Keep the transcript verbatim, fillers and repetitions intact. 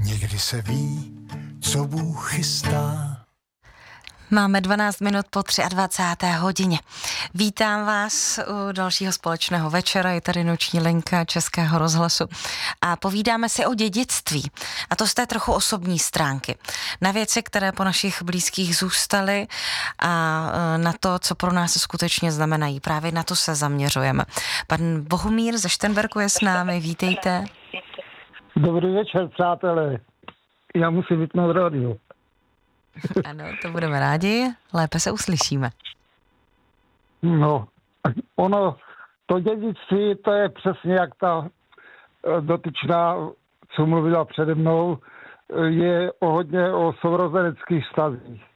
Někdy se ví, co Bůh chystá. Máme dvanáct minut po dvacáté třetí hodině. Vítám vás u dalšího společného večera, je tady noční linka Českého rozhlasu a povídáme si o dědictví, a to z té trochu osobní stránky. Na věci, které po našich blízkých zůstaly a na to, co pro nás skutečně znamenají. Právě na to se zaměřujeme. Pan Bohumír ze Šternberku je s námi, vítejte. Dobrý večer, přátelé. Já musím vypnout rádio. Ano, to budeme rádi, lépe se uslyšíme. No, ono, to dědictví, to je přesně jak ta dotyčná, co mluvila přede mnou, je o hodně o sourozeneckých vztazích.